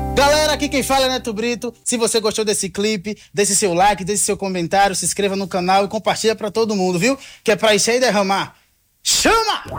Galera, aqui quem fala é Neto Brito. Se você gostou desse clipe, deixe seu like, deixe seu comentário, se inscreva no canal e compartilha pra todo mundo, viu? Que é pra encher e derramar. Chama!